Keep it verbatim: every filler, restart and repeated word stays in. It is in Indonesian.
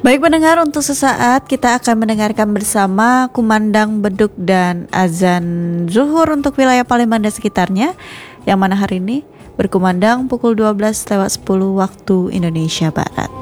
Baik pendengar, untuk sesaat kita akan mendengarkan bersama kumandang beduk dan azan zuhur untuk wilayah Palembang dan sekitarnya, yang mana hari ini berkumandang pukul dua belas lewat sepuluh waktu Indonesia Barat.